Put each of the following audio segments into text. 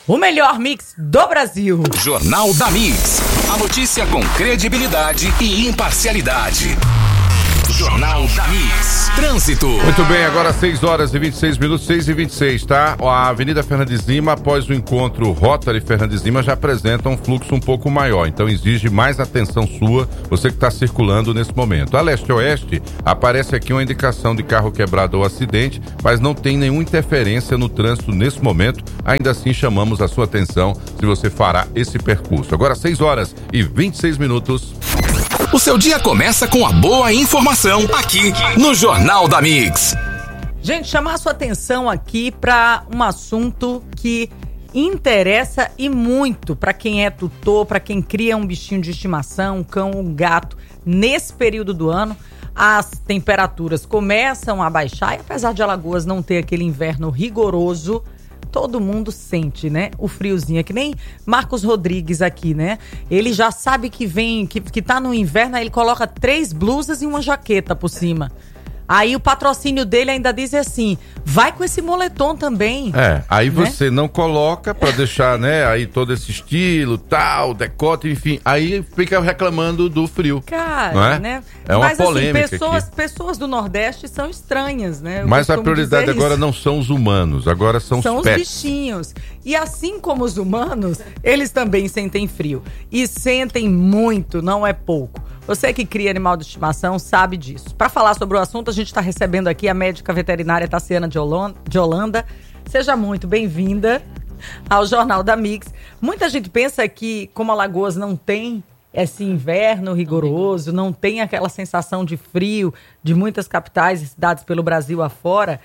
O melhor mix do Brasil. Jornal da Mix. A notícia com credibilidade e imparcialidade. Jornal da Mix. Trânsito. Muito bem, agora 6 horas e 26 minutos, 6h26, tá? A Avenida Fernandes Lima, após o encontro Rotary Fernandes Lima, já apresenta um fluxo um pouco maior, então exige mais atenção sua, você que está circulando nesse momento. A leste-oeste, aparece aqui uma indicação de carro quebrado ou acidente, mas não tem nenhuma interferência no trânsito nesse momento, ainda assim chamamos a sua atenção se você fará esse percurso. Agora 6 horas e 26 minutos. O seu dia começa com a boa informação aqui no Jornal da Mix. Gente, chamar a sua atenção aqui para um assunto que interessa e muito para quem é tutor, para quem cria um bichinho de estimação, um cão, um gato. Nesse período do ano, as temperaturas começam a baixar e apesar de Alagoas não ter aquele inverno rigoroso, todo mundo sente, né? O friozinho. É que nem Marcos Rodrigues aqui, né? Ele já sabe que vem, que tá no inverno, aí ele coloca 3 blusas e uma jaqueta por cima. Aí o patrocínio dele ainda diz assim, vai com esse moletom também. Aí você não coloca pra deixar, né, aí todo esse estilo, tal, decote, enfim, aí fica reclamando do frio. Cara, não é? Né? É uma mas, polêmica assim, pessoas do Nordeste são estranhas, né? Mas a prioridade agora não são os humanos, agora são os pets. Bichinhos. E assim como os humanos, eles também sentem frio. E sentem muito, não é pouco. Você que cria animal de estimação sabe disso. Para falar sobre o assunto, a gente está recebendo aqui a médica veterinária Tassiana de Holanda. Seja muito bem-vinda ao Jornal da Mix. Muita gente pensa que, como Alagoas não tem esse inverno rigoroso, não tem aquela sensação de frio de muitas capitais e cidades pelo Brasil afora,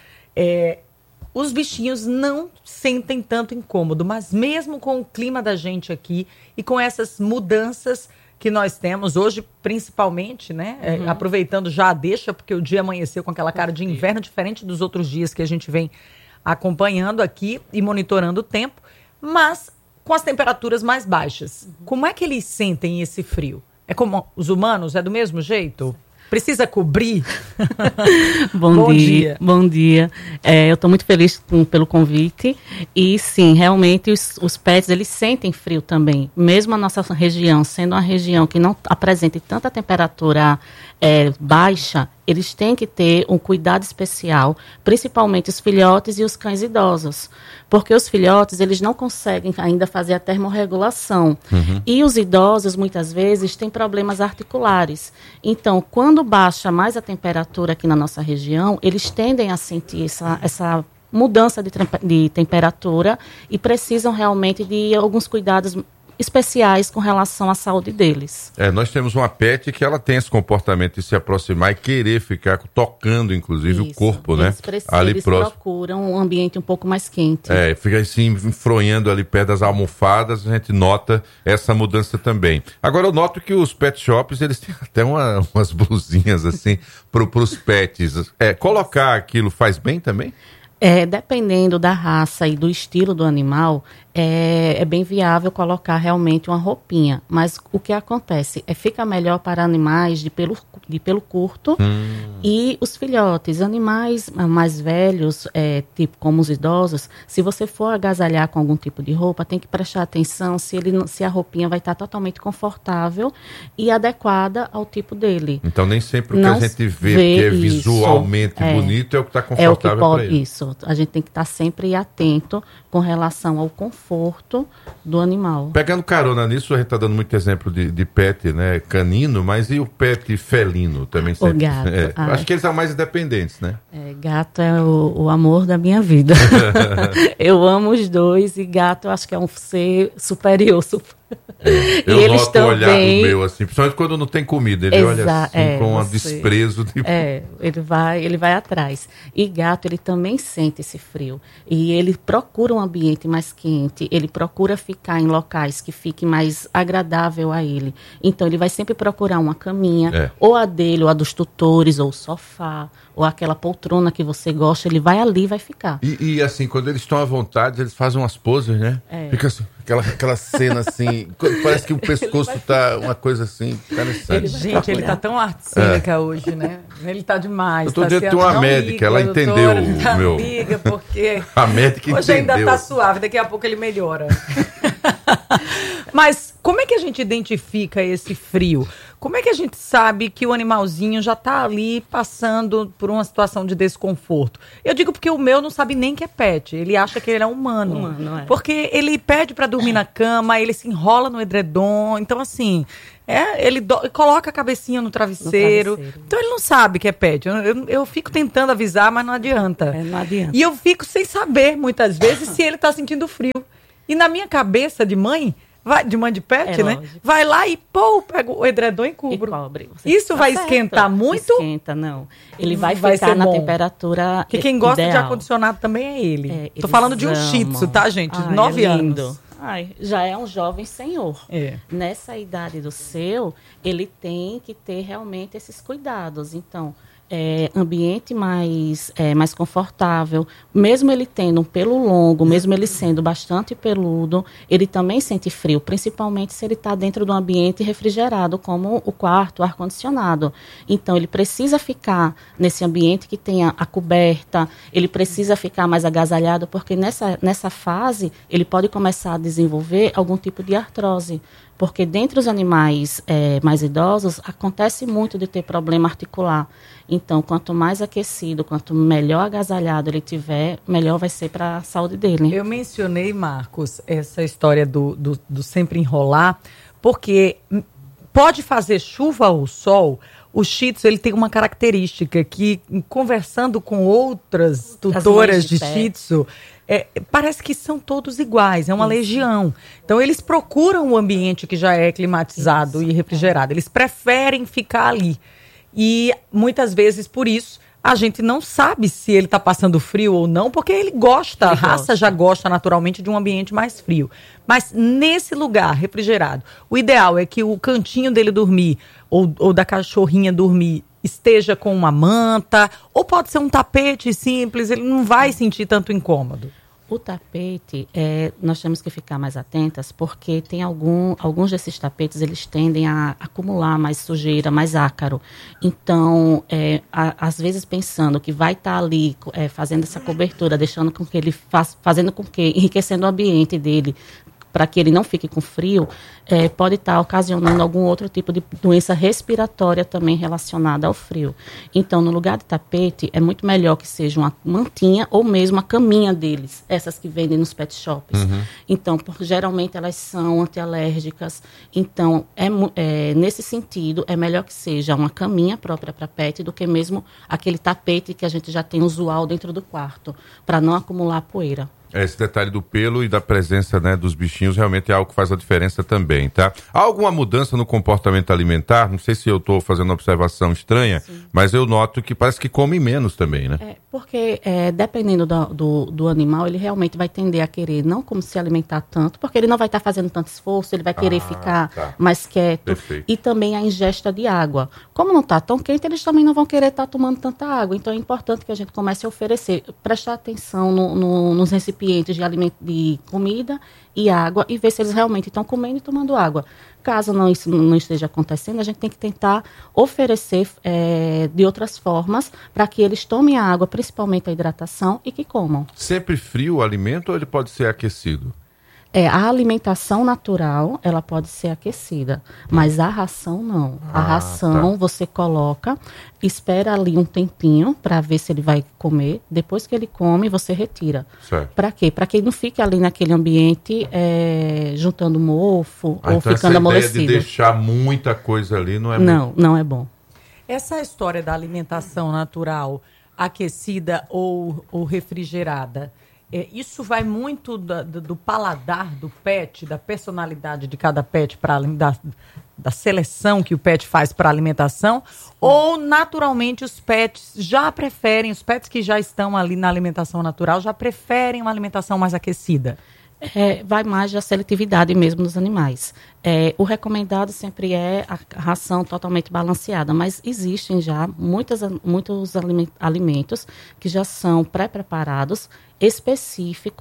os bichinhos não sentem tanto incômodo. Mas mesmo com o clima da gente aqui e com essas mudanças que nós temos hoje, principalmente, né? Aproveitando já a deixa, porque o dia amanheceu com aquela cara de inverno, diferente dos outros dias que a gente vem acompanhando aqui e monitorando o tempo, mas com as temperaturas mais baixas. Como é que eles sentem esse frio? É como os humanos? É do mesmo jeito? Precisa cobrir? Bom dia. Bom dia. Eu estou muito feliz pelo convite. E sim, realmente os pets, eles sentem frio também. Mesmo a nossa região, sendo uma região que não apresenta tanta temperatura baixa, eles têm que ter um cuidado especial, principalmente os filhotes e os cães idosos. Porque os filhotes, eles não conseguem ainda fazer a termorregulação. E os idosos, muitas vezes, têm problemas articulares. Então, quando baixa mais a temperatura aqui na nossa região, eles tendem a sentir essa mudança de temperatura e precisam realmente de alguns cuidados especiais com relação à saúde deles. Nós temos uma pet que ela tem esse comportamento de se aproximar e querer ficar tocando, inclusive, o corpo, né? Eles procuram um ambiente um pouco mais quente. Fica assim, enfronhando ali perto das almofadas, a gente nota essa mudança também. Agora, eu noto que os pet shops, eles têm até umas blusinhas assim pros pets. Colocar aquilo faz bem também? Dependendo da raça e do estilo do animal, é bem viável colocar realmente uma roupinha. Mas o que acontece fica melhor para animais de pelo curto e os filhotes. Animais mais velhos, tipo como os idosos, se você for agasalhar com algum tipo de roupa, tem que prestar atenção se a roupinha vai estar totalmente confortável e adequada ao tipo dele. Então nem sempre o que a gente vê que é visualmente bonito é o que está confortável para ele. Isso. A gente tem que estar sempre atento com relação ao conforto do animal. Pegando carona nisso, a gente está dando muito exemplo de pet, né, canino, mas e o pet felino também? O gato. Acho que eles são mais independentes, né? Gato é o amor da minha vida. Eu amo os dois e gato eu acho que é um ser superior. Eu e noto o olhar do meu, assim, principalmente quando não tem comida, ele olha assim com um desprezo. Ele vai atrás. E gato, ele também sente esse frio. E ele procura um ambiente mais quente, ele procura ficar em locais que fique mais agradável a ele. Então, ele vai sempre procurar uma caminha, ou a dele, ou a dos tutores, ou o sofá, ou aquela poltrona que você gosta, ele vai ali e vai ficar. E assim, quando eles estão à vontade, eles fazem umas poses, né? Fica assim, Aquela cena assim, parece que o pescoço tá uma coisa assim, interessante. Gente, ele tá tão arte cênica hoje, né? Ele tá demais. Eu tô dentro de uma médica, ela entendeu o meu... Amiga, porque a médica hoje entendeu. ainda tá suave, daqui a pouco ele melhora. Mas como é que a gente identifica esse frio? Como é que a gente sabe que o animalzinho já tá ali passando por uma situação de desconforto? Eu digo porque o meu não sabe nem que é pet. Ele acha que ele é humano. Porque ele pede pra dormir na cama, ele se enrola no edredom. Então, assim, ele coloca a cabecinha no travesseiro. Então, ele não sabe que é pet. Eu fico tentando avisar, mas não adianta. Não adianta. E eu fico sem saber, muitas vezes, se ele tá sentindo frio. E na minha cabeça de mãe... de mãe de pet, né? Lógico. Vai lá e pega o edredom e cobre. Isso vai esquentar muito? Esquenta, não. Ele vai ficar na temperatura Porque quem gosta ideal. de ar-condicionado também é ele. Tô falando de um Shih Tzu, tá, gente? De 9 anos. Já é um jovem senhor. É. Nessa idade do seu, ele tem que ter realmente esses cuidados. Então... ambiente mais confortável, mesmo ele tendo um pelo longo, mesmo ele sendo bastante peludo, ele também sente frio, principalmente se ele está dentro de um ambiente refrigerado, como o quarto, o ar-condicionado. Então, ele precisa ficar nesse ambiente que tenha a coberta, ele precisa ficar mais agasalhado, porque nessa fase, ele pode começar a desenvolver algum tipo de artrose. Porque dentre os animais mais idosos, acontece muito de ter problema articular. Então, quanto mais aquecido, quanto melhor agasalhado ele tiver, melhor vai ser para a saúde dele. Eu mencionei, Marcos, essa história do sempre enrolar, porque pode fazer chuva ou sol. O Shih Tzu, ele tem uma característica que, conversando com outras tutoras de Shih Tzu, parece que são todos iguais, é uma legião. Então, eles procuram um ambiente que já é climatizado e refrigerado. Eles preferem ficar ali. E, muitas vezes, por isso, a gente não sabe se ele está passando frio ou não, porque ele gosta, a raça já gosta naturalmente de um ambiente mais frio. Mas, nesse lugar refrigerado, o ideal é que o cantinho dele dormir, ou da cachorrinha dormir, esteja com uma manta, ou pode ser um tapete simples, ele não vai sentir tanto incômodo. O tapete, nós temos que ficar mais atentas, porque tem alguns desses tapetes, eles tendem a acumular mais sujeira, mais ácaro. Então, às vezes pensando que vai estar ali fazendo essa cobertura, deixando com que ele fazendo com que, enriquecendo o ambiente dele, para que ele não fique com frio, pode estar ocasionando algum outro tipo de doença respiratória também relacionada ao frio. Então, no lugar de tapete, é muito melhor que seja uma mantinha ou mesmo a caminha deles, essas que vendem nos pet shops. Então, geralmente elas são antialérgicas. Então, nesse sentido, é melhor que seja uma caminha própria para pet do que mesmo aquele tapete que a gente já tem usual dentro do quarto, para não acumular poeira. Esse detalhe do pelo e da presença, né, dos bichinhos realmente é algo que faz a diferença também, tá? Há alguma mudança no comportamento alimentar? Não sei se eu estou fazendo uma observação estranha, mas eu noto que parece que come menos também, né? Porque dependendo do animal, ele realmente vai tender a querer não como se alimentar tanto, porque ele não vai estar fazendo tanto esforço, ele vai querer ficar mais quieto. Perfeito. E também a ingesta de água. Como não está tão quente, eles também não vão querer estar tomando tanta água. Então é importante que a gente comece a oferecer, prestar atenção nos recipientes de comida e água e ver se eles realmente estão comendo e tomando água. Caso isso não esteja acontecendo, a gente tem que tentar oferecer de outras formas para que eles tomem a água, principalmente a hidratação, e que comam. Sempre frio o alimento ou ele pode ser aquecido? A alimentação natural, ela pode ser aquecida, mas a ração não. A ração você coloca, espera ali um tempinho para ver se ele vai comer. Depois que ele come, você retira. Para quê? Para que ele não fique ali naquele ambiente juntando mofo ou então ficando amolecido. Essa ideia de deixar muita coisa ali não é não é bom. Essa história da alimentação natural, aquecida ou refrigerada, isso vai muito do paladar do pet, da personalidade de cada pet, da seleção que o pet faz para a alimentação? Ou, naturalmente, os pets que já estão ali na alimentação natural, já preferem uma alimentação mais aquecida? Vai mais da seletividade mesmo nos animais. O recomendado sempre é a ração totalmente balanceada, mas existem já muitos alimentos que já são pré-preparados, específicos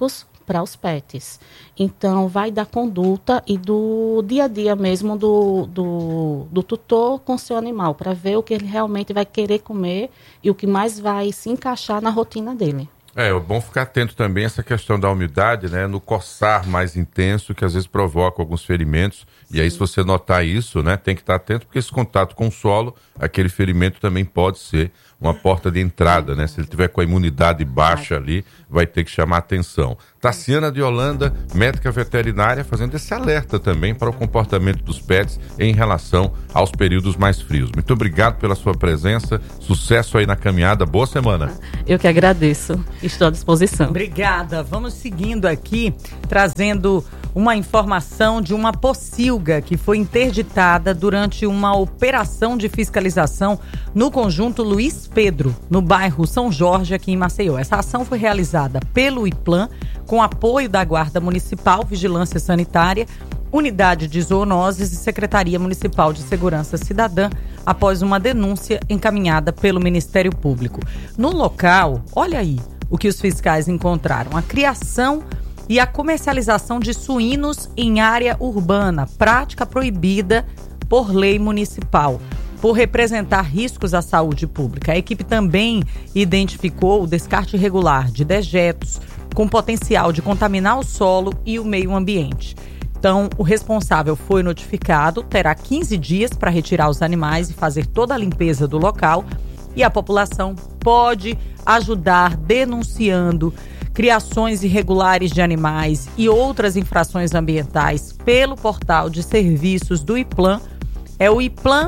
para os pets. Então, vai da conduta e do dia a dia mesmo do tutor com seu animal, para ver o que ele realmente vai querer comer e o que mais vai se encaixar na rotina dele. É bom ficar atento também a essa questão da umidade, né? No coçar mais intenso, que às vezes provoca alguns ferimentos. E aí, se você notar isso, né? Tem que estar atento, porque esse contato com o solo, aquele ferimento também pode ser uma porta de entrada, né? Se ele tiver com a imunidade baixa ali, vai ter que chamar atenção. Tassiana de Holanda, médica veterinária, fazendo esse alerta também para o comportamento dos pets em relação aos períodos mais frios. Muito obrigado pela sua presença, sucesso aí na caminhada, boa semana. Eu que agradeço, estou à disposição. Obrigada, vamos seguindo aqui, trazendo uma informação de uma pocilga que foi interditada durante uma operação de fiscalização no conjunto Luiz Pedro, no bairro São Jorge, aqui em Maceió. Essa ação foi realizada pelo IPLAN, com apoio da Guarda Municipal, Vigilância Sanitária, Unidade de Zoonoses e Secretaria Municipal de Segurança Cidadã, após uma denúncia encaminhada pelo Ministério Público. No local, olha aí o que os fiscais encontraram: a criação e a comercialização de suínos em área urbana, prática proibida por lei municipal, por representar riscos à saúde pública. A equipe também identificou o descarte irregular de dejetos com potencial de contaminar o solo e o meio ambiente. Então, o responsável foi notificado, terá 15 dias para retirar os animais e fazer toda a limpeza do local, e a população pode ajudar denunciando criações irregulares de animais e outras infrações ambientais pelo portal de serviços do IPLAN. É o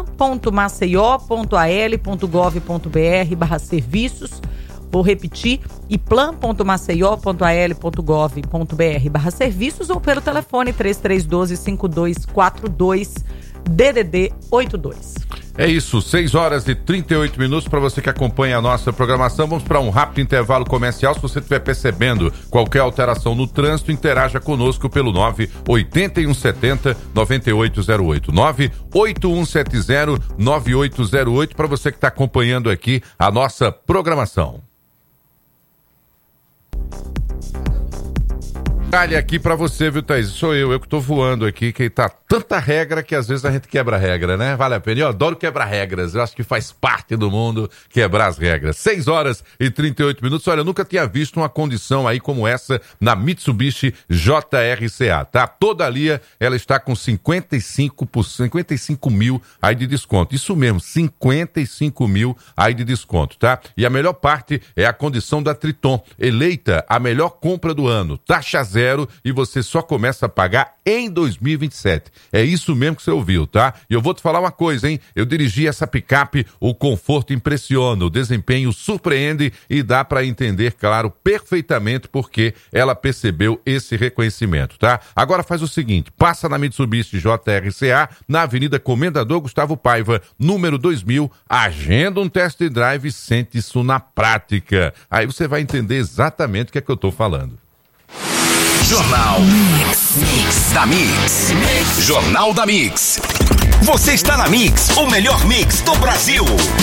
iplan.maceió.al.gov.br/serviços. Vou repetir, iplan.maceió.al.gov.br/serviços, ou pelo telefone 3312-5242, DDD 82. É isso, 6h38 para você que acompanha a nossa programação. Vamos para um rápido intervalo comercial. Se você estiver percebendo qualquer alteração no trânsito, interaja conosco pelo 98170-9808. 98170-9808, para você que está acompanhando aqui a nossa programação. Detalhe aqui pra você, viu, Thaís? Sou eu que tô voando aqui, que tá tanta regra que às vezes a gente quebra a regra, né? Vale a pena. Eu adoro quebrar regras, eu acho que faz parte do mundo quebrar as regras. 6h38. Olha, eu nunca tinha visto uma condição aí como essa na Mitsubishi JRCA, tá? Toda a linha, ela está com 55 mil aí de desconto. Isso mesmo, 55 mil aí de desconto, tá? E a melhor parte é a condição da Triton, eleita a melhor compra do ano. Taxa zero, e você só começa a pagar em 2027. É isso mesmo que você ouviu, tá? E eu vou te falar uma coisa, hein? Eu dirigi essa picape, o conforto impressiona, o desempenho surpreende e dá para entender, claro, perfeitamente porque ela percebeu esse reconhecimento, tá? Agora faz o seguinte, passa na Mitsubishi JRCA, na Avenida Comendador Gustavo Paiva, número 2000, agenda um test drive e sente isso na prática. Aí você vai entender exatamente o que é que eu tô falando. Jornal Mix da Mix. Jornal da Mix. Você está na Mix, o melhor mix do Brasil.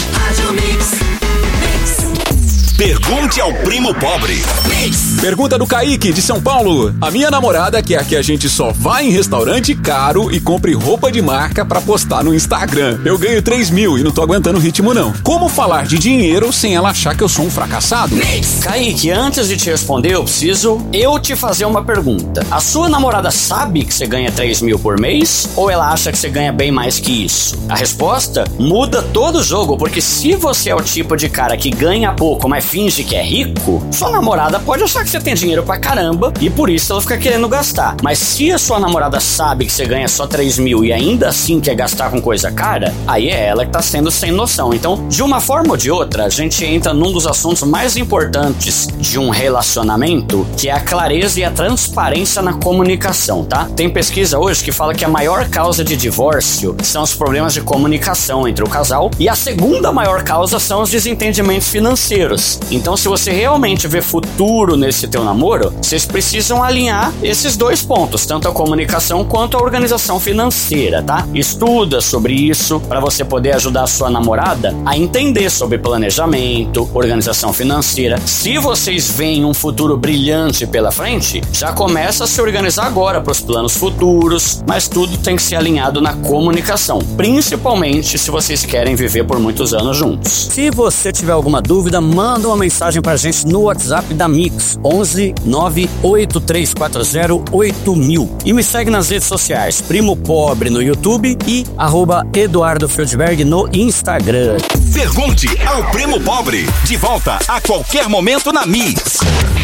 Pergunte ao primo pobre. Pergunta do Kaique, de São Paulo. A minha namorada quer que a gente só vá em restaurante caro e compre roupa de marca pra postar no Instagram. Eu ganho 3 mil e não tô aguentando o ritmo não. Como falar de dinheiro sem ela achar que eu sou um fracassado? Kaique, antes de te responder, eu preciso te fazer uma pergunta. A sua namorada sabe que você ganha 3 mil por mês? Ou ela acha que você ganha bem mais que isso? A resposta muda todo o jogo, porque se você é o tipo de cara que ganha pouco, mas finge que é rico, sua namorada pode achar que você tem dinheiro pra caramba e por isso ela fica querendo gastar. Mas se a sua namorada sabe que você ganha só 3 mil e ainda assim quer gastar com coisa cara, aí é ela que tá sendo sem noção. Então, de uma forma ou de outra, a gente entra num dos assuntos mais importantes de um relacionamento, que é a clareza e a transparência na comunicação, tá? Tem pesquisa hoje que fala que a maior causa de divórcio são os problemas de comunicação entre o casal e a segunda maior causa são os desentendimentos financeiros. mais. Então, se você realmente vê futuro nesse teu namoro, vocês precisam alinhar esses dois pontos, tanto a comunicação quanto a organização financeira, tá? Estuda sobre isso para você poder ajudar a sua namorada a entender sobre planejamento, organização financeira. Se vocês veem um futuro brilhante pela frente, já começa a se organizar agora para os planos futuros, mas tudo tem que ser alinhado na comunicação, principalmente se vocês querem viver por muitos anos juntos. Se você tiver alguma dúvida, manda uma mensagem pra gente no WhatsApp da Mix, 11 98340 8000. E me segue nas redes sociais, Primo Pobre no YouTube e @Eduardo Feldberg no Instagram. Pergunte ao Primo Pobre. De volta a qualquer momento na Mix.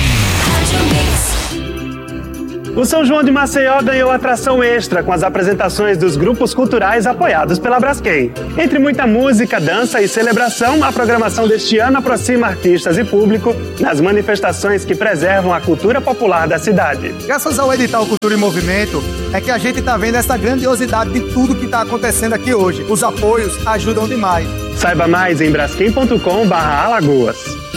O São João de Maceió ganhou atração extra com as apresentações dos grupos culturais apoiados pela Braskem. Entre muita música, dança e celebração, a programação deste ano aproxima artistas e público nas manifestações que preservam a cultura popular da cidade. Graças ao edital Cultura em Movimento, é que a gente está vendo essa grandiosidade de tudo que está acontecendo aqui hoje. Os apoios ajudam demais. Saiba mais em braskem.com/Alagoas.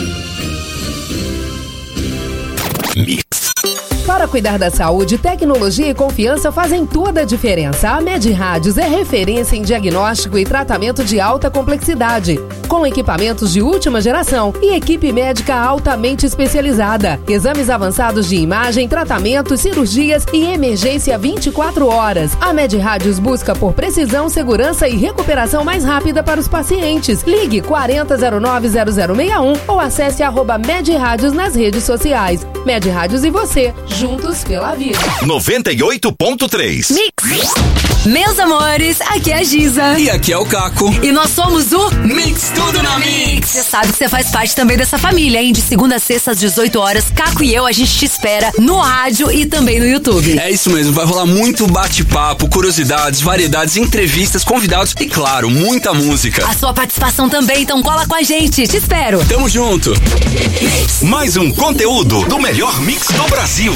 Mix. Para cuidar da saúde, tecnologia e confiança fazem toda a diferença. A MedRádios é referência em diagnóstico e tratamento de alta complexidade, com equipamentos de última geração e equipe médica altamente especializada. Exames avançados de imagem, tratamentos, cirurgias e emergência 24 horas. A MedRádios busca por precisão, segurança e recuperação mais rápida para os pacientes. Ligue 40090061 ou acesse @MedRádios nas redes sociais. MedRádios e você, juntos pela vida. 98.3 Mix. Meus amores, aqui é a Giza. E aqui é o Caco. E nós somos o Mix Tudo na Mix. Você sabe que você faz parte também dessa família, hein? De segunda a sexta às 18 horas, Caco e eu, a gente te espera no rádio e também no YouTube. É isso mesmo, vai rolar muito bate-papo, curiosidades, variedades, entrevistas, convidados e, claro, muita música. A sua participação também, então cola com a gente. Te espero. Tamo junto. Mais um conteúdo do melhor mix do Brasil.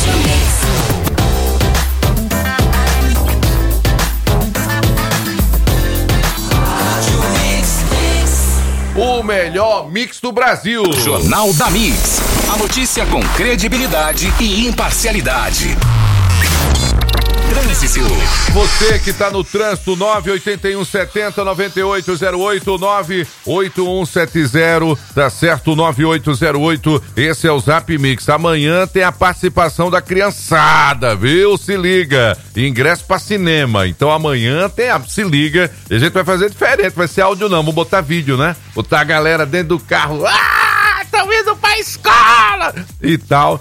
O melhor mix do Brasil. Jornal da Mix. A notícia com credibilidade e imparcialidade. Trânsito. Você que está no trânsito, 98170-9808, 98170, tá certo, 9808, esse é o Zap Mix. Amanhã tem a participação da criançada, viu? Se liga, ingresso para cinema, então amanhã tem se liga, e a gente vai fazer diferente, vai ser áudio não, vamos botar vídeo, né? Botar a galera dentro do carro, estão indo pra escola e tal.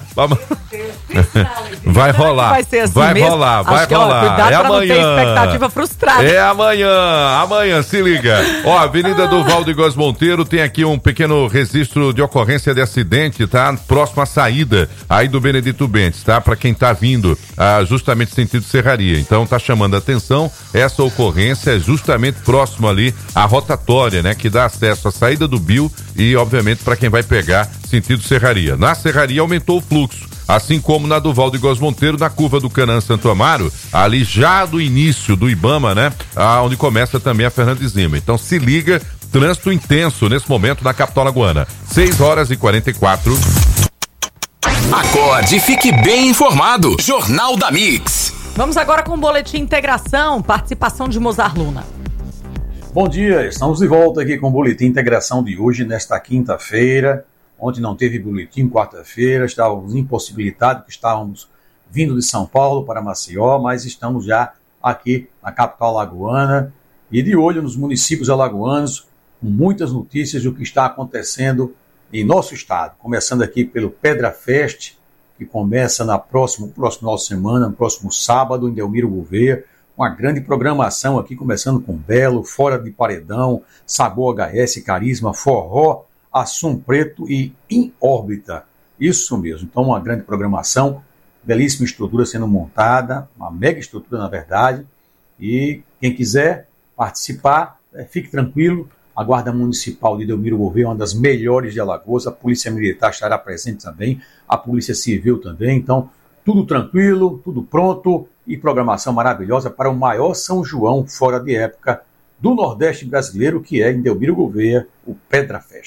Vai rolar. Vai ser assim vai mesmo? rolar, vai que, rolar. Cuidado É pra amanhã. Não ter expectativa frustrada. É amanhã, se liga. Ó, Avenida do Valdo Góes Monteiro tem aqui um pequeno registro de ocorrência de acidente, tá? Próximo à saída aí do Benedito Bentes, tá? Pra quem tá vindo justamente sentido Serraria. Então tá chamando a atenção, essa ocorrência é justamente próximo ali à rotatória, né? Que dá acesso à saída do Bio e, obviamente, pra quem vai pegar sentido Serraria. Na Serraria aumentou o fluxo, assim como na do Valdo Góes Monteiro, na curva do Canaã Santo Amaro, ali já do início do Ibama, né? Onde começa também a Fernandes Lima. Então se liga, trânsito intenso nesse momento na capital alagoana. 6h44. Acorde e fique bem informado. Jornal da Mix. Vamos agora com o Boletim Integração, participação de Mozart Luna. Bom dia, estamos de volta aqui com o Boletim Integração de hoje, nesta quinta-feira. Ontem não teve boletim, quarta-feira, estávamos impossibilitados, porque estávamos vindo de São Paulo para Maceió, mas estamos já aqui na capital alagoana e de olho nos municípios alagoanos, com muitas notícias do que está acontecendo em nosso estado. Começando aqui pelo Pedra Fest, que começa na próxima semana, no próximo sábado, em Delmiro Gouveia, uma grande programação aqui, começando com Belo, Fora de Paredão, Sabor HS, Carisma, Forró, Assum Preto e Em Órbita. Isso mesmo. Então, uma grande programação, belíssima estrutura sendo montada, uma mega estrutura, na verdade. E quem quiser participar, fique tranquilo. A Guarda Municipal de Delmiro Gouveia é uma das melhores de Alagoas. A Polícia Militar estará presente também, a Polícia Civil também. Então, tudo tranquilo, tudo pronto e programação maravilhosa para o maior São João fora de época do Nordeste brasileiro, que é em Delmiro Gouveia, o Pedra Fest.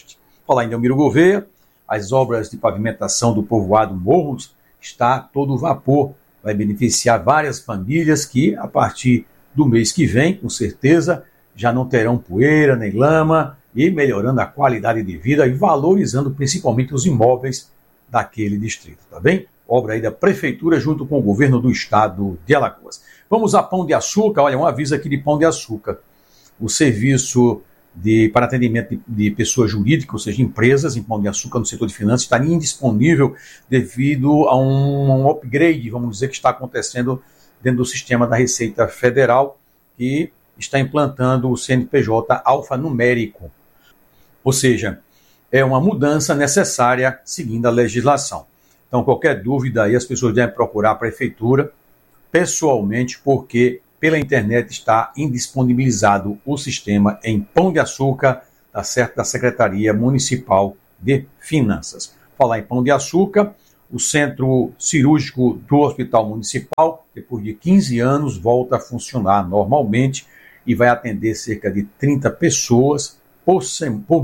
Falar em Delmiro Gouveia, as obras de pavimentação do povoado Morros está a todo vapor. Vai beneficiar várias famílias que, a partir do mês que vem, com certeza, já não terão poeira nem lama, e melhorando a qualidade de vida e valorizando principalmente os imóveis daquele distrito, tá bem? Obra aí da Prefeitura junto com o governo do estado de Alagoas. Vamos a Pão de Açúcar. Olha, um aviso aqui de Pão de Açúcar. O serviço para atendimento de pessoas jurídicas, ou seja, empresas em Pão de Açúcar no setor de finanças, está indisponível devido a um upgrade, vamos dizer, que está acontecendo dentro do sistema da Receita Federal, que está implantando o CNPJ alfanumérico. Ou seja, é uma mudança necessária seguindo a legislação. Então, qualquer dúvida aí, as pessoas devem procurar a Prefeitura pessoalmente, porque pela internet está indisponibilizado o sistema em Pão de Açúcar, tá certo, da Secretaria Municipal de Finanças. Falar em Pão de Açúcar, o Centro Cirúrgico do Hospital Municipal, depois de 15 anos, volta a funcionar normalmente e vai atender cerca de 30 pessoas por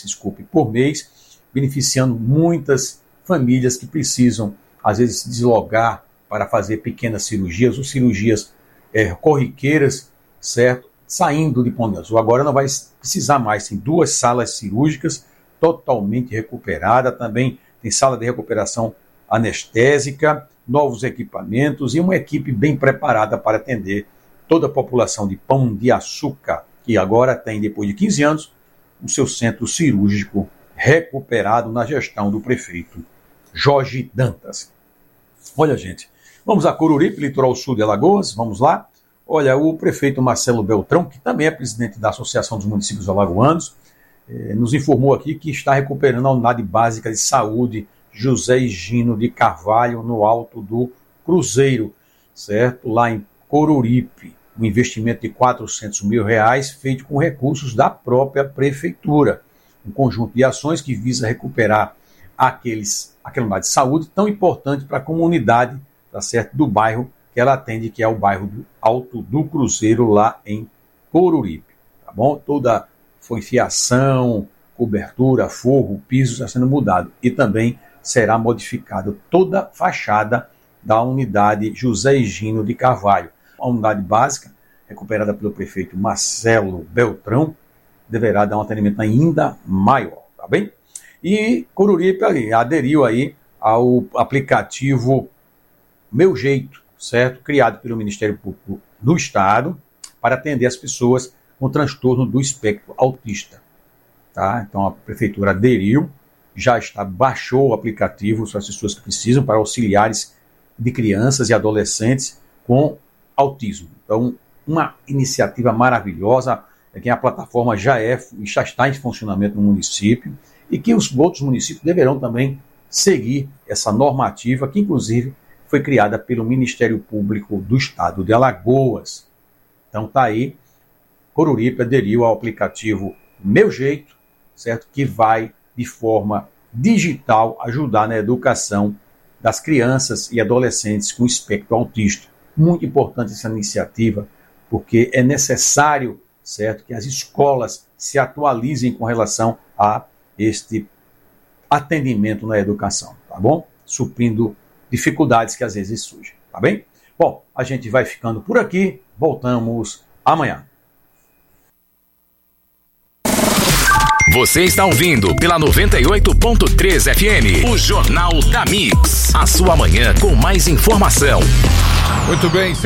mês, beneficiando muitas famílias que precisam, às vezes, se deslocar para fazer pequenas cirurgias ou cirurgias corriqueiras, certo? Saindo de Pão de Açúcar. Agora não vai precisar mais, tem 2 salas cirúrgicas totalmente recuperadas, também tem sala de recuperação anestésica, novos equipamentos e uma equipe bem preparada para atender toda a população de Pão de Açúcar, que agora tem, depois de 15 anos, o seu centro cirúrgico recuperado na gestão do prefeito Jorge Dantas. Olha, gente, vamos a Coruripe, litoral sul de Alagoas, vamos lá. Olha, o prefeito Marcelo Beltrão, que também é presidente da Associação dos Municípios Alagoanos, nos informou aqui que está recuperando a unidade básica de saúde José Higino de Carvalho, no Alto do Cruzeiro, certo? Lá em Coruripe, um investimento de R$400 mil, feito com recursos da própria prefeitura. Um conjunto de ações que visa recuperar aquela unidade de saúde tão importante para a comunidade, tá certo, do bairro que ela atende, que é o bairro do Alto do Cruzeiro, lá em Coruripe. Tá bom? Toda foi fiação, cobertura, forro, piso está sendo mudado. E também será modificado toda a fachada da unidade José Higino de Carvalho. A unidade básica, recuperada pelo prefeito Marcelo Beltrão, deverá dar um atendimento ainda maior, tá bem? E Coruripe aderiu aí ao aplicativo Meu Jeito, certo? Criado pelo Ministério Público do Estado para atender as pessoas com transtorno do espectro autista, tá? Então a prefeitura aderiu, baixou o aplicativo para as pessoas que precisam, para auxiliares de crianças e adolescentes com autismo. Então, uma iniciativa maravilhosa, que a plataforma já está em funcionamento no município e que os outros municípios deverão também seguir essa normativa, que inclusive foi criada pelo Ministério Público do Estado de Alagoas. Então tá aí, Coruripe aderiu ao aplicativo Meu Jeito, certo? Que vai, de forma digital, ajudar na educação das crianças e adolescentes com espectro autista. Muito importante essa iniciativa, porque é necessário, certo, que as escolas se atualizem com relação a este atendimento na educação, tá bom? Suprindo dificuldades que às vezes surgem, tá bem? Bom, a gente vai ficando por aqui, voltamos amanhã. Você está ouvindo pela 98.3 FM, o Jornal da Mix. A sua manhã com mais informação. Muito bem,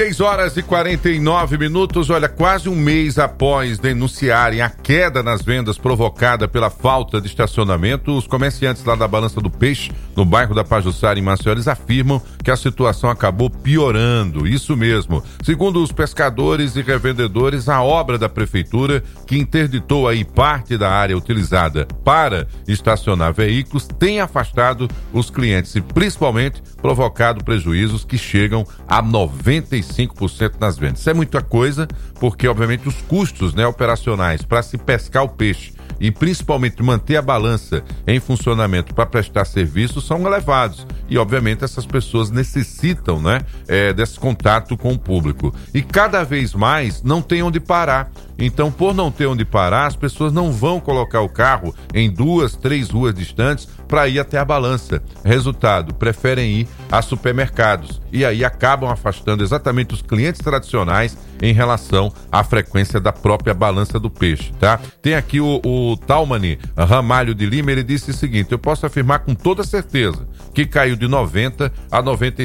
6h49. Olha, quase um mês após denunciarem a queda nas vendas provocada pela falta de estacionamento, os comerciantes lá da Balança do Peixe, no bairro da Pajuçara, em Maceió, eles afirmam que a situação acabou piorando. Isso mesmo. Segundo os pescadores e revendedores, a obra da prefeitura, que interditou aí parte da área utilizada para estacionar veículos, tem afastado os clientes e principalmente provocado prejuízos que chegam a 95% nas vendas. Isso é muita coisa, porque obviamente os custos, operacionais para se pescar o peixe e principalmente manter a balança em funcionamento para prestar serviço são elevados. E, obviamente, essas pessoas necessitam, né, desse contato com o público. E cada vez mais não tem onde parar. Então, por não ter onde parar, as pessoas não vão colocar o carro em 2, 3 ruas distantes para ir até a balança. Resultado, preferem ir a supermercados. E aí acabam afastando exatamente os clientes tradicionais em relação à frequência da própria balança do peixe, tá? Tem aqui o Talmani Ramalho de Lima, ele disse o seguinte: eu posso afirmar com toda certeza que caiu de 90% a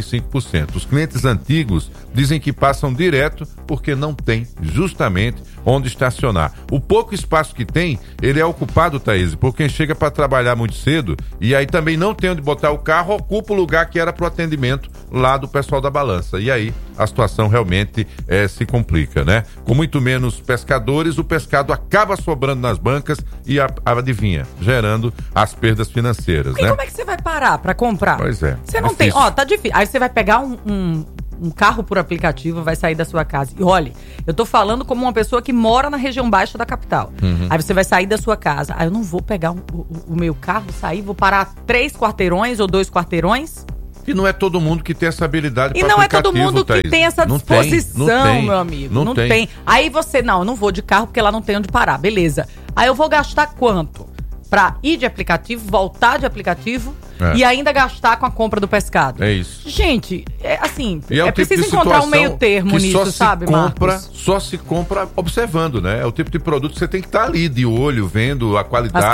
95%. Os clientes antigos dizem que passam direto porque não tem justamente onde estacionar. O pouco espaço que tem, ele é ocupado, Thaís, por quem chega para trabalhar muito cedo e aí também não tem onde botar o carro, ocupa o lugar que era para o atendimento lá do pessoal da balança. E aí a situação realmente se complica, né? Com muito menos pescadores, o pescado acaba sobrando nas bancas e adivinha, gerando as perdas financeiras, e né? Como é que você vai parar para comprar? Pois é. Você não tem, tá difícil. Aí você vai pegar um carro por aplicativo, vai sair da sua casa. E olha, eu tô falando como uma pessoa que mora na região baixa da capital. Aí você vai sair da sua casa. Aí eu não vou pegar o meu carro, sair, vou parar 3 quarteirões ou 2 quarteirões. E não é todo mundo que tem essa habilidade. E não é todo mundo que tem essa disposição, meu amigo. Não tem. Aí você, eu não vou de carro porque lá não tem onde parar. Beleza. Aí eu vou gastar quanto? Pra ir de aplicativo, voltar de aplicativo e ainda gastar com a compra do pescado. É isso. Gente, assim, é preciso encontrar um meio termo nisso, sabe, Marcos? Só se compra observando, né? É o tipo de produto que você tem que estar ali, de olho, vendo a qualidade.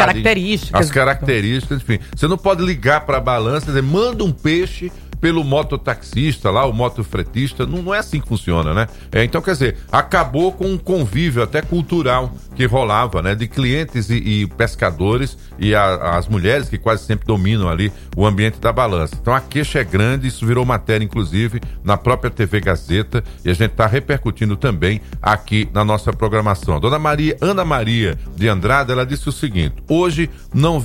As características, enfim. Você não pode ligar para a balança e dizer, manda um peixe pelo mototaxista lá, o motofretista, não é assim que funciona, né? Então, quer dizer, acabou com um convívio até cultural que rolava, né? De clientes e pescadores e as mulheres que quase sempre dominam ali o ambiente da balança. Então a queixa é grande, isso virou matéria, inclusive, na própria TV Gazeta, e a gente está repercutindo também aqui na nossa programação. A dona Ana Maria de Andrade, ela disse o seguinte: hoje não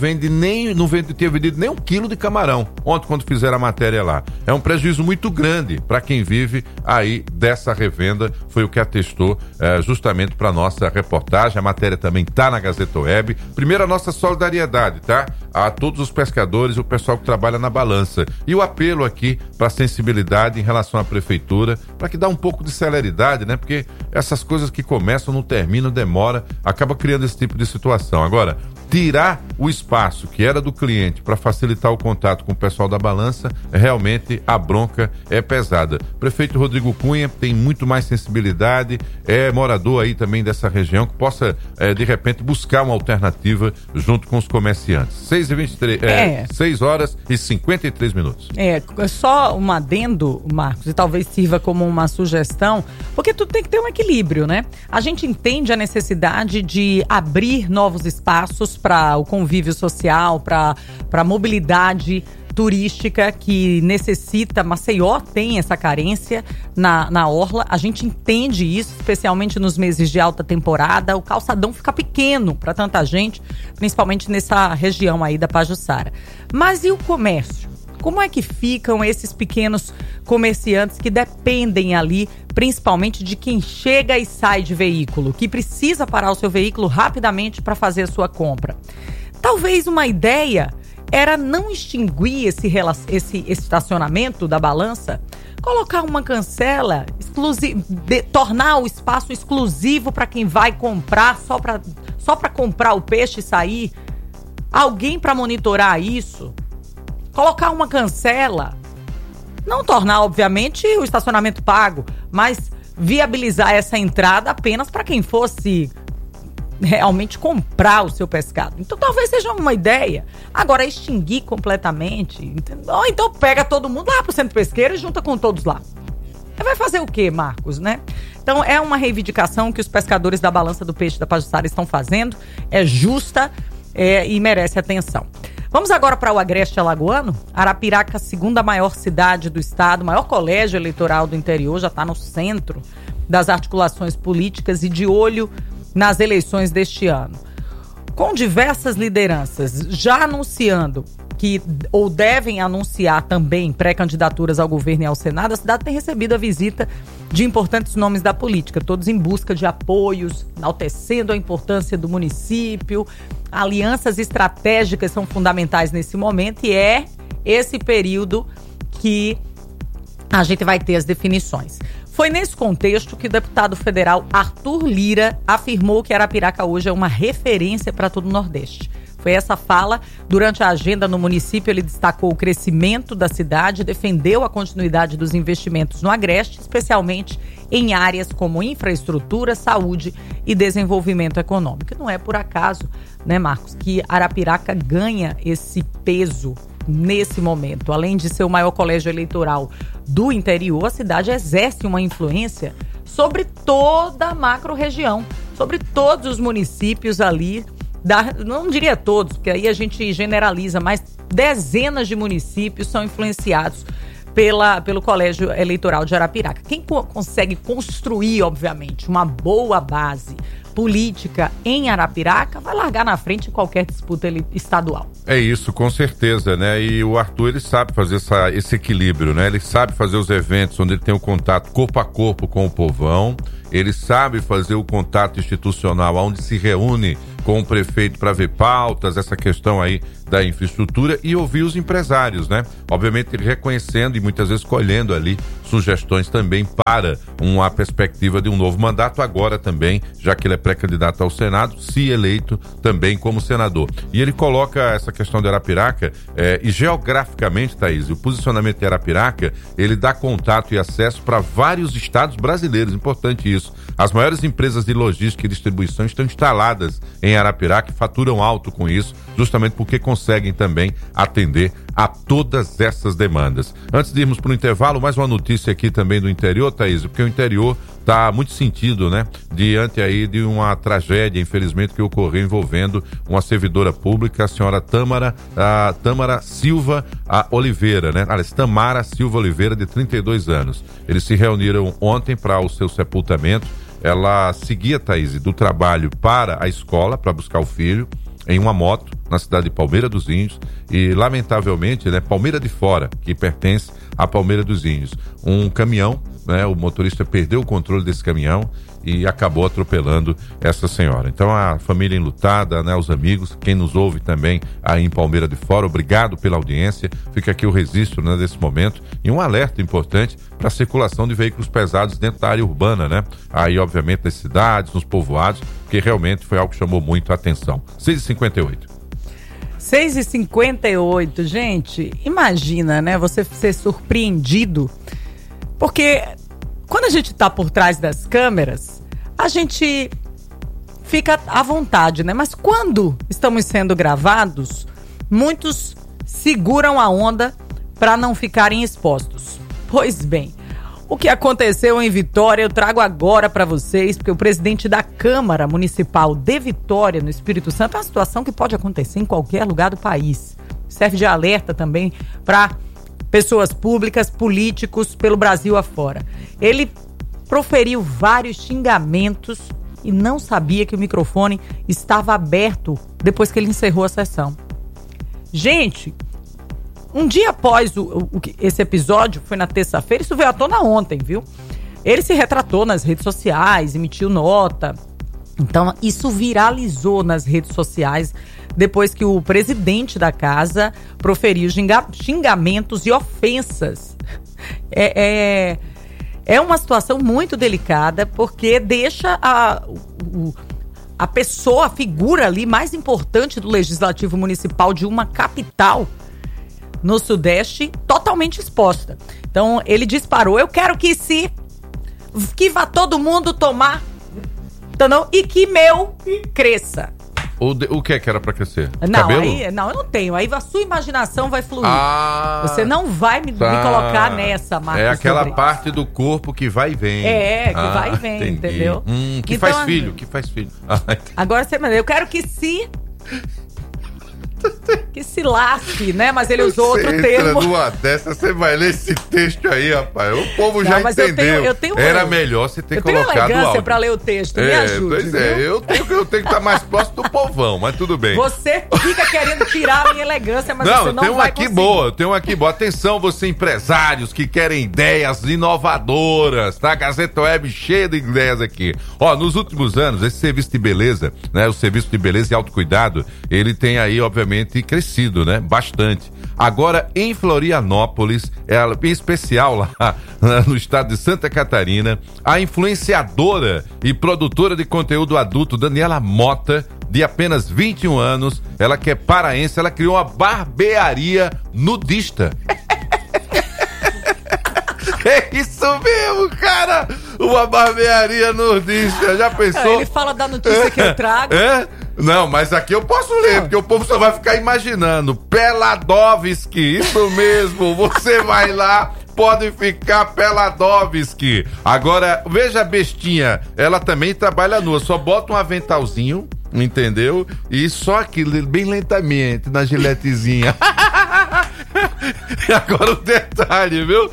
tinha vendido nem 1 quilo de camarão, ontem quando fizeram a matéria lá. É um prejuízo muito grande para quem vive aí dessa revenda, foi o que atestou justamente para nossa reportagem. A matéria também tá na Gazeta Web. Primeiro, a nossa solidariedade, tá? A todos os pescadores e o pessoal que trabalha na balança. E o apelo aqui para sensibilidade em relação à prefeitura, para que dá um pouco de celeridade, né? Porque essas coisas que começam, não terminam, demora, acaba criando esse tipo de situação. Agora, tirar o espaço que era do cliente para facilitar o contato com o pessoal da balança, realmente a bronca é pesada. Prefeito Rodrigo Cunha tem muito mais sensibilidade, é morador aí também dessa região, que possa, de repente, buscar uma alternativa junto com os comerciantes. 6 horas e 53 minutos. Só um adendo, Marcos, e talvez sirva como uma sugestão, porque tudo tem que ter um equilíbrio, né? A gente entende a necessidade de abrir novos espaços para o convívio social, para a mobilidade turística que necessita. Maceió tem essa carência na orla, a gente entende isso, especialmente nos meses de alta temporada. O calçadão fica pequeno para tanta gente, principalmente nessa região aí da Pajuçara. Mas e o comércio? Como é que ficam esses pequenos comerciantes que dependem ali, principalmente de quem chega e sai de veículo, que precisa parar o seu veículo rapidamente para fazer a sua compra? Talvez uma ideia era não extinguir esse estacionamento da balança, colocar uma cancela exclusiva, tornar o espaço exclusivo para quem vai comprar, só para comprar o peixe e sair. Alguém para monitorar isso. Colocar uma cancela, não tornar, obviamente, o estacionamento pago, mas viabilizar essa entrada apenas para quem fosse realmente comprar o seu pescado. Então talvez seja uma ideia. Agora, extinguir completamente, entendeu? Ou então pega todo mundo lá pro centro pesqueiro e junta com todos lá. Vai fazer o quê, Marcos, né? Então é uma reivindicação que os pescadores da Balança do Peixe da Pajuçara estão fazendo, é justa e merece atenção. Vamos agora para o Agreste Alagoano. Arapiraca, segunda maior cidade do estado, maior colégio eleitoral do interior, já está no centro das articulações políticas e de olho nas eleições deste ano. Com diversas lideranças já anunciando que, ou devem anunciar também pré-candidaturas ao governo e ao Senado, a cidade tem recebido a visita de importantes nomes da política, todos em busca de apoios, enaltecendo a importância do município. Alianças estratégicas são fundamentais nesse momento e é esse período que a gente vai ter as definições. Foi nesse contexto que o deputado federal Arthur Lira afirmou que Arapiraca hoje é uma referência para todo o Nordeste. Foi essa fala. Durante a agenda no município, ele destacou o crescimento da cidade, defendeu a continuidade dos investimentos no Agreste, especialmente em áreas como infraestrutura, saúde e desenvolvimento econômico. Não é por acaso, né, Marcos, que Arapiraca ganha esse peso nesse momento. Além de ser o maior colégio eleitoral do interior, a cidade exerce uma influência sobre toda a macro-região, sobre todos os municípios ali, não diria todos, porque aí a gente generaliza, mas dezenas de municípios são influenciados pelo Colégio Eleitoral de Arapiraca. Quem consegue construir, obviamente, uma boa base política em Arapiraca vai largar na frente em qualquer disputa estadual. É isso, com certeza, né? E o Arthur, ele sabe fazer esse equilíbrio, né? Ele sabe fazer os eventos onde ele tem o contato corpo a corpo com o povão, ele sabe fazer o contato institucional onde se reúne com o prefeito para ver pautas, essa questão aí da infraestrutura e ouvir os empresários, né? Obviamente ele reconhecendo e muitas vezes colhendo ali sugestões também para uma perspectiva de um novo mandato agora também, já que ele é pré-candidato ao Senado, se eleito também como senador. E ele coloca essa questão de Arapiraca e geograficamente, Thaís, o posicionamento de Arapiraca, ele dá contato e acesso para vários estados brasileiros, importante isso. As maiores empresas de logística e distribuição estão instaladas em Arapiraca e faturam alto com isso, justamente porque conseguem também atender a todas essas demandas. Antes de irmos para o intervalo, mais uma notícia aqui também do interior, Thaís, porque o interior está muito sentido, né? Diante aí de uma tragédia, infelizmente, que ocorreu envolvendo uma servidora pública, a senhora Tamara Silva Oliveira, né? Aliás, Tamara Silva Oliveira, de 32 anos. Eles se reuniram ontem para o seu sepultamento. Ela seguia, Thaís, do trabalho para a escola, para buscar o filho, em uma moto, na cidade de Palmeira dos Índios, e lamentavelmente, né, Palmeira de Fora, que pertence a Palmeira dos Índios. Um caminhão, né, o motorista perdeu o controle desse caminhão e acabou atropelando essa senhora. Então a família enlutada, né, os amigos, quem nos ouve também aí em Palmeira de Fora, obrigado pela audiência. Fica aqui o registro, né, desse momento e um alerta importante para a circulação de veículos pesados dentro da área urbana, né? Aí obviamente nas cidades, nos povoados, porque realmente foi algo que chamou muito a atenção. 6h58. 6h58, gente, imagina, né, você ser surpreendido, porque quando a gente tá por trás das câmeras, a gente fica à vontade, né, mas quando estamos sendo gravados, muitos seguram a onda para não ficarem expostos. Pois bem, o que aconteceu em Vitória eu trago agora para vocês, porque o presidente da Câmara Municipal de Vitória, no Espírito Santo, é uma situação que pode acontecer em qualquer lugar do país. Serve de alerta também para pessoas públicas, políticos pelo Brasil afora. Ele proferiu vários xingamentos e não sabia que o microfone estava aberto depois que ele encerrou a sessão. Gente, um dia após esse episódio, foi na terça-feira, isso veio à tona ontem, viu? Ele se retratou nas redes sociais, emitiu nota. Então, isso viralizou nas redes sociais depois que o presidente da casa proferiu xingamentos e ofensas. É uma situação muito delicada, porque deixa a pessoa, a figura ali mais importante do Legislativo Municipal de uma capital no Sudeste totalmente exposta. Então, ele disparou: eu quero que vá todo mundo tomar, entendeu? E que meu cresça. O que era pra crescer? Não, cabelo? eu não tenho. Aí a sua imaginação vai fluir. Você não vai me colocar nessa, Marcos. É aquela parte do corpo que vai e vem. Que vai e vem, entendi. Entendeu? Que então, faz filho. Agora você... Eu quero que Que se lasque, né? Mas ele usou outro termo. Numa dessa, você vai ler esse texto aí, rapaz. O povo já entendeu. Era melhor você ter colocado o áudio. Eu tenho elegância pra ler o texto, me ajude. Pois é, eu tenho que estar mais próximo do povão, mas tudo bem. Você fica querendo tirar a minha elegância, mas você não vai conseguir. Eu tenho uma aqui boa. Atenção, você empresários que querem ideias inovadoras, tá? A Gazeta Web cheia de ideias aqui. Ó, nos últimos anos, esse serviço de beleza, né? O serviço de beleza e autocuidado, ele tem aí, obviamente, crescido, né? Bastante. Agora, em Florianópolis, em especial lá no estado de Santa Catarina, a influenciadora e produtora de conteúdo adulto Daniela Mota, de apenas 21 anos, ela que é paraense, ela criou uma barbearia nudista. É isso mesmo, cara! Uma barbearia nudista, já pensou? Ele fala da notícia que eu trago. Não, mas aqui eu posso ler, porque o povo só vai ficar imaginando. Peladovski, isso mesmo, você vai lá, pode ficar Peladovski. Agora, veja a bestinha, ela também trabalha nua, só bota um aventalzinho, entendeu? E só aquilo, bem lentamente, na giletezinha. E agora o detalhe, viu?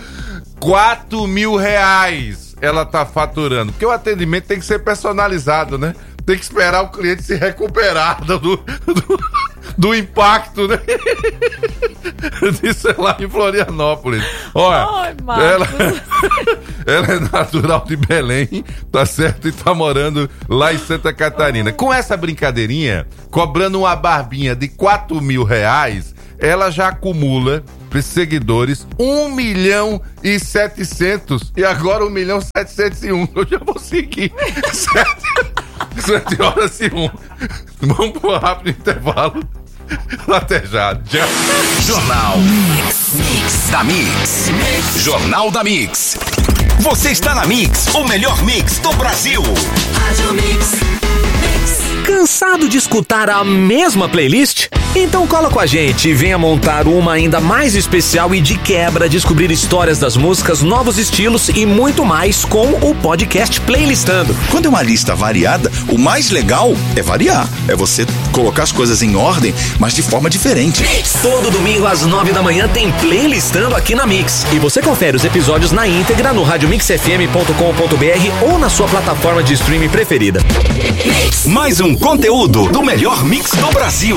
R$4.000 ela tá faturando, porque o atendimento tem que ser personalizado, né? Tem que esperar o cliente se recuperar do impacto, né? Disso é lá em Florianópolis. Olha, ela é natural de Belém, tá certo? E tá morando lá em Santa Catarina. Com essa brincadeirinha, cobrando uma barbinha de R$4.000, ela já acumula para esses seguidores 1.700.000 e agora 1.701.000. Eu já vou seguir. 7h01. Vamos pro rápido intervalo. Até já. Jornal Mix da Mix. Jornal da Mix. Você está na Mix, o melhor mix do Brasil. Rádio Mix. Cansado de escutar a mesma playlist? Então cola com a gente e venha montar uma ainda mais especial e de quebra descobrir histórias das músicas, novos estilos e muito mais com o podcast Playlistando. Quando é uma lista variada, o mais legal é variar. É você colocar as coisas em ordem, mas de forma diferente. Todo domingo às 9 da manhã tem Playlistando aqui na Mix. E você confere os episódios na íntegra no radiomixfm.com.br ou na sua plataforma de streaming preferida. Mais um conteúdo do melhor mix do Brasil.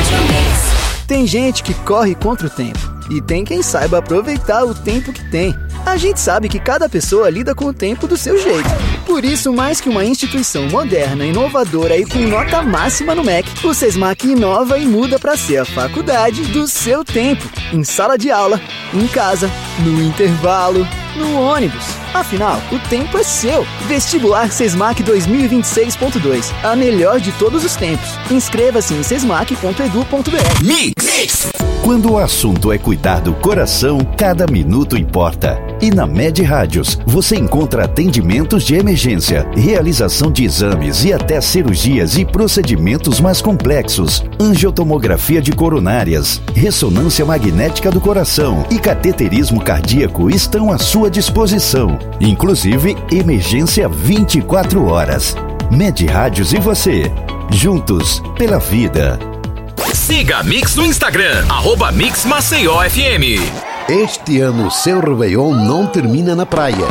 Tem gente que corre contra o tempo e tem quem saiba aproveitar o tempo que tem. A gente sabe que cada pessoa lida com o tempo do seu jeito. Por isso, mais que uma instituição moderna, inovadora e com nota máxima no MEC, o Sesmac inova e muda para ser a faculdade do seu tempo. Em sala de aula, em casa, no intervalo, no ônibus. Afinal, o tempo é seu. Vestibular Sesmac 2026.2. A melhor de todos os tempos. Inscreva-se em sesmac.edu.br. Mix! Quando o assunto é cuidar do coração, cada minuto importa. E na Med Rádios, você encontra atendimentos de emergência, realização de exames e até cirurgias e procedimentos mais complexos, angiotomografia de coronárias, ressonância magnética do coração e cateterismo cardíaco estão à sua disposição. Inclusive, emergência 24 horas. Med Rádios e você, juntos pela vida. Siga a Mix no Instagram, @MixMaceióFM. Este ano, seu Réveillon não termina na praia.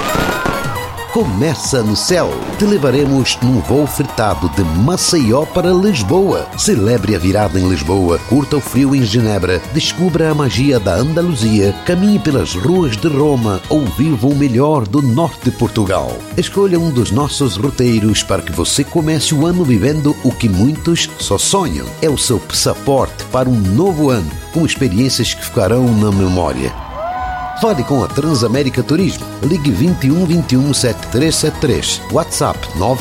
Começa no céu. Te levaremos num voo fretado de Maceió para Lisboa. Celebre a virada em Lisboa, curta o frio em Genebra, descubra a magia da Andaluzia, caminhe pelas ruas de Roma ou viva o melhor do norte de Portugal. Escolha um dos nossos roteiros para que você comece o ano vivendo o que muitos só sonham. É o seu passaporte para um novo ano, com experiências que ficarão na memória. Fale com a Transamérica Turismo. Ligue 21 21 7373. WhatsApp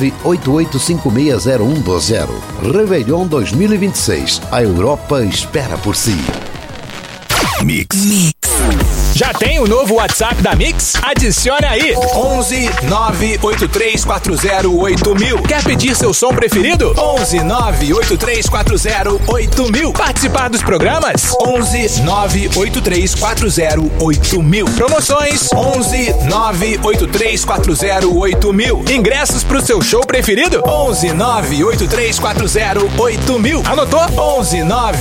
988560120. Réveillon 2026. A Europa espera por si. Mix. Já tem o novo WhatsApp da Mix? Adicione aí: 11 98340 8000. Quer pedir seu som preferido? 11 98340 8000. Participar dos programas? 11 98340 8000. Promoções? 11 98340 8000. Ingressos pro seu show preferido? 11 98340 8000. Anotou? 11 9